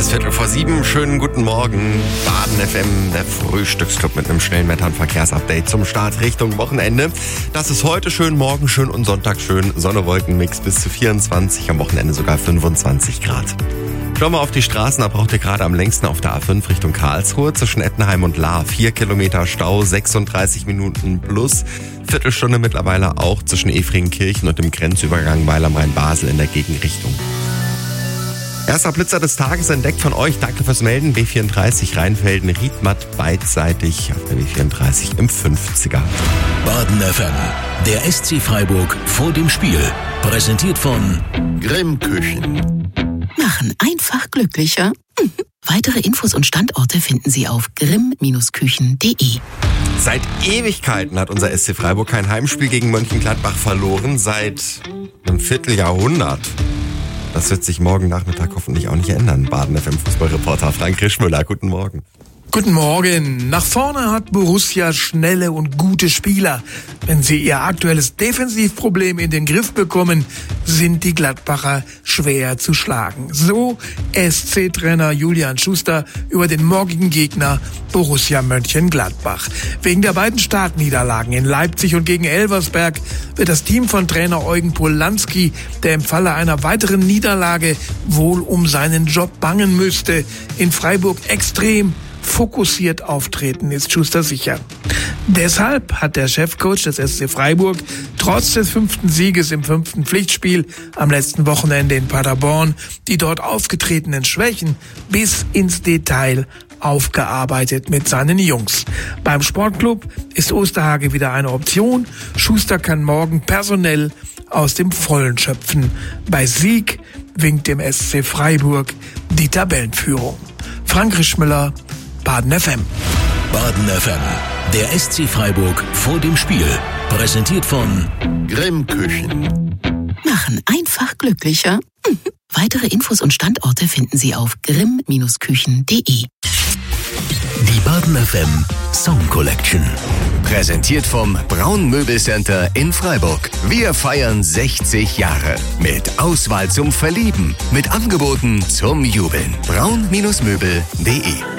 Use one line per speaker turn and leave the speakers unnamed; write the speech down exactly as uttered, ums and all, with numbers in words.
ist Viertel vor sieben. Schönen guten Morgen. Baden F M, der Frühstücksclub mit einem schnellen Wetter- und Verkehrsupdate zum Start Richtung Wochenende. Das ist heute schön, morgen schön und Sonntag schön. Sonne-Wolken-Mix bis zu vierundzwanzig, am Wochenende sogar fünfundzwanzig Grad. Schauen wir auf die Straßen, da braucht ihr gerade am längsten auf der A fünf Richtung Karlsruhe zwischen Ettenheim und Lahr. Vier Kilometer Stau, sechsunddreißig Minuten plus. Viertelstunde mittlerweile auch zwischen Efringkirchen und dem Grenzübergang Weil am Rhein-Basel in der Gegenrichtung. Erster Blitzer des Tages entdeckt von euch. Danke fürs Melden. B vierunddreißig Rheinfelden-Riedmatt beidseitig auf der B vierunddreißig im fünfziger.
Baden F M, der S C Freiburg vor dem Spiel. Präsentiert von
Grimm Küchen.
Machen einfach glücklicher. Weitere Infos und Standorte finden Sie auf grimm Küchen punkt de.
Seit Ewigkeiten hat unser S C Freiburg kein Heimspiel gegen Mönchengladbach verloren. Seit einem Vierteljahrhundert. Das wird sich morgen Nachmittag hoffentlich auch nicht ändern. Baden F M-Fußballreporter Frank Rischmüller, guten Morgen.
Guten Morgen. Nach vorne hat Borussia schnelle und gute Spieler. Wenn sie ihr aktuelles Defensivproblem in den Griff bekommen, sind die Gladbacher schwer zu schlagen. So S C-Trainer Julian Schuster über den morgigen Gegner Borussia Mönchengladbach. Wegen der beiden Startniederlagen in Leipzig und gegen Elversberg wird das Team von Trainer Eugen Polanski, der im Falle einer weiteren Niederlage wohl um seinen Job bangen müsste, in Freiburg extrem fokussiert auftreten, ist Schuster sicher. Deshalb hat der Chefcoach des S C Freiburg trotz des fünften Sieges im fünften Pflichtspiel am letzten Wochenende in Paderborn die dort aufgetretenen Schwächen bis ins Detail aufgearbeitet mit seinen Jungs. Beim Sportclub ist Osterhage wieder eine Option. Schuster kann morgen personell aus dem Vollen schöpfen. Bei Sieg winkt dem S C Freiburg die Tabellenführung. Frank Rischmüller, Baden F M.
Baden F M, der S C Freiburg vor dem Spiel. Präsentiert von
Grimm Küchen.
Machen einfach glücklicher. Weitere Infos und Standorte finden Sie auf grimm Küchen punkt de.
die Baden F M Song Collection.
Präsentiert vom Braun Möbelcenter in Freiburg. Wir feiern sechzig Jahre. Mit Auswahl zum Verlieben. Mit Angeboten zum Jubeln. braun Möbel punkt de